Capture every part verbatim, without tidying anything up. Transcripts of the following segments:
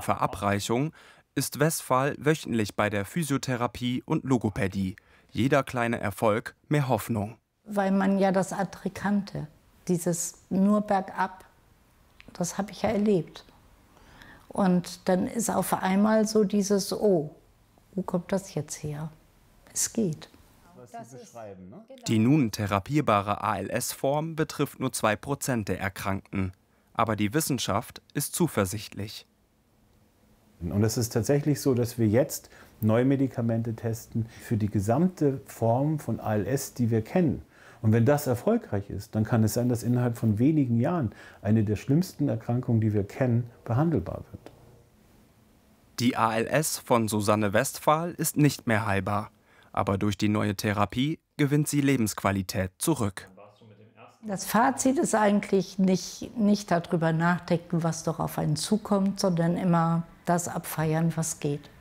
Verabreichung ist Westphal wöchentlich bei der Physiotherapie und Logopädie. Jeder kleine Erfolg mehr Hoffnung. Weil man ja das andere kannte, dieses nur bergab, das habe ich ja erlebt. Und dann ist auf einmal so dieses, oh, wo kommt das jetzt her? Es geht. Die nun therapierbare A L S-Form betrifft nur zwei Prozent der Erkrankten. Aber die Wissenschaft ist zuversichtlich. Und es ist tatsächlich so, dass wir jetzt neue Medikamente testen für die gesamte Form von A L S, die wir kennen. Und wenn das erfolgreich ist, dann kann es sein, dass innerhalb von wenigen Jahren eine der schlimmsten Erkrankungen, die wir kennen, behandelbar wird. Die A L S von Susanne Westphal ist nicht mehr heilbar. Aber durch die neue Therapie gewinnt sie Lebensqualität zurück. Das Fazit ist eigentlich nicht, nicht darüber nachdenken, was doch auf einen zukommt, sondern immer das abfeiern, was geht.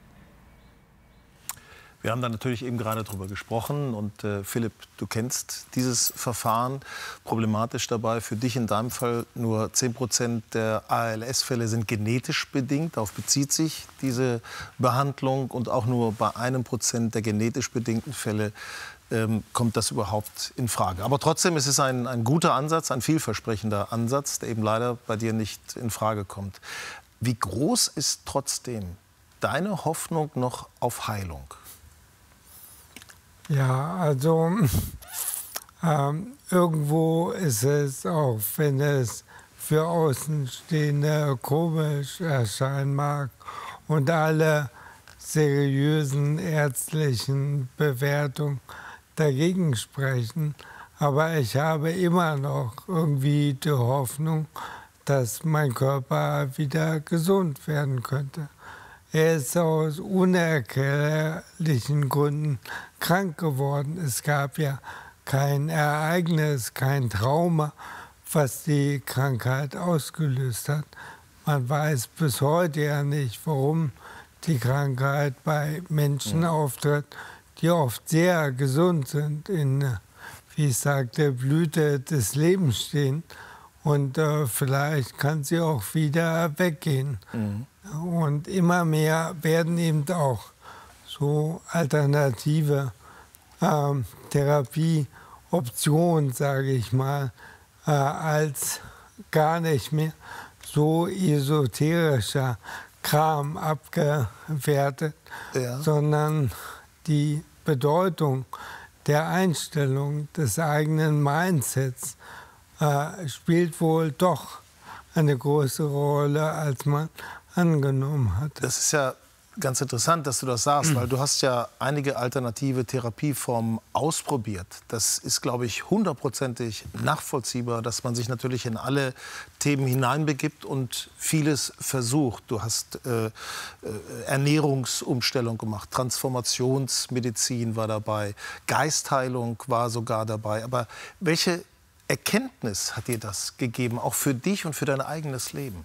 Wir haben da natürlich eben gerade drüber gesprochen. Und äh, Philipp, du kennst dieses Verfahren. Problematisch dabei für dich in deinem Fall, nur zehn Prozent der A L S-Fälle sind genetisch bedingt. Darauf bezieht sich diese Behandlung. Und auch nur bei einem Prozent der genetisch bedingten Fälle ähm, kommt das überhaupt in Frage. Aber trotzdem ist es ein, ein guter Ansatz, ein vielversprechender Ansatz, der eben leider bei dir nicht in Frage kommt. Wie groß ist trotzdem deine Hoffnung noch auf Heilung? Ja, also ähm, irgendwo ist es, auch wenn es für Außenstehende komisch erscheinen mag und alle seriösen ärztlichen Bewertungen dagegen sprechen, aber ich habe immer noch irgendwie die Hoffnung, dass mein Körper wieder gesund werden könnte. Er ist aus unerklärlichen Gründen krank geworden. Es gab ja kein Ereignis, kein Trauma, was die Krankheit ausgelöst hat. Man weiß bis heute ja nicht, warum die Krankheit bei Menschen ja. auftritt, die oft sehr gesund sind, in, wie ich sagte, Blüte des Lebens stehen. Und äh, vielleicht kann sie auch wieder weggehen. Mhm. Und immer mehr werden eben auch so alternative ähm, Therapieoptionen, sage ich mal, äh, als gar nicht mehr so esoterischer Kram abgewertet, ja. sondern die Bedeutung der Einstellung des eigenen Mindsets äh, spielt wohl doch eine größere Rolle, als man angenommen hat. Das ist ja ganz interessant, dass du das sagst, weil du hast ja einige alternative Therapieformen ausprobiert. Das ist, glaube ich, hundertprozentig nachvollziehbar, dass man sich natürlich in alle Themen hineinbegibt und vieles versucht. Du hast äh, Ernährungsumstellung gemacht, Transformationsmedizin war dabei, Geistheilung war sogar dabei. Aber welche Erkenntnis hat dir das gegeben, auch für dich und für dein eigenes Leben?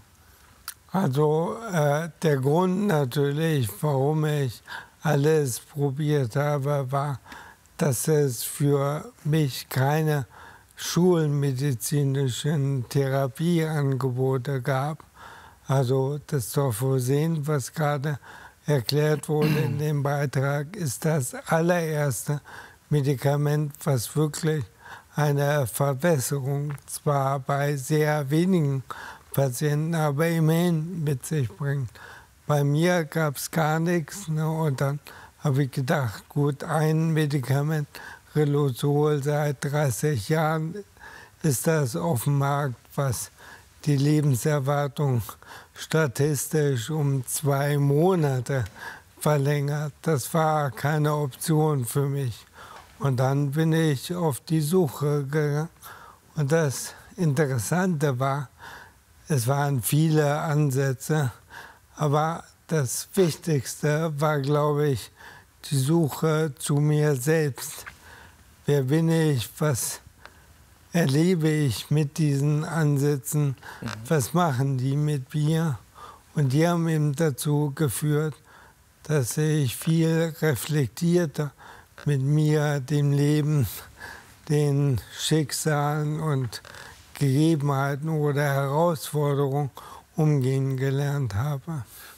Also äh, der Grund natürlich, warum ich alles probiert habe, war, dass es für mich keine schulmedizinischen Therapieangebote gab. Also das Dorfosen, was gerade erklärt wurde in dem Beitrag, ist das allererste Medikament, was wirklich eine Verbesserung zwar bei sehr wenigen Patienten, aber immerhin mit sich bringt. Bei mir gab es gar nichts. Ne? Und dann habe ich gedacht, gut, ein Medikament, Riluzol, seit dreißig Jahren ist das auf dem Markt, was die Lebenserwartung statistisch um zwei Monate verlängert. Das war keine Option für mich. Und dann bin ich auf die Suche gegangen. Und das Interessante war, es waren viele Ansätze, aber das Wichtigste war, glaube ich, die Suche zu mir selbst. Wer bin ich? Was erlebe ich mit diesen Ansätzen? Mhm. Was machen die mit mir? Und die haben eben dazu geführt, dass ich viel reflektierter mit mir, dem Leben, den Schicksalen und Gegebenheiten oder Herausforderungen umgehen gelernt habe.